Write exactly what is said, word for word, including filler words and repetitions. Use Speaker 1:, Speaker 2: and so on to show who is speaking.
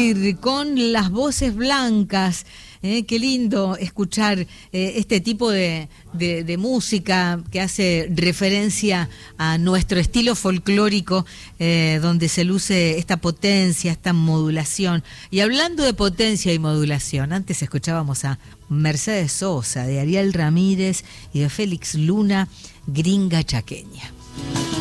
Speaker 1: seguir con las voces blancas. Eh, qué lindo escuchar eh, este tipo de, de, de música que hace referencia a nuestro estilo folclórico, eh, donde se luce esta potencia, esta modulación. Y hablando de potencia y modulación, antes escuchábamos a Mercedes Sosa, de Ariel Ramírez y de Félix Luna, Gringa Chaqueña.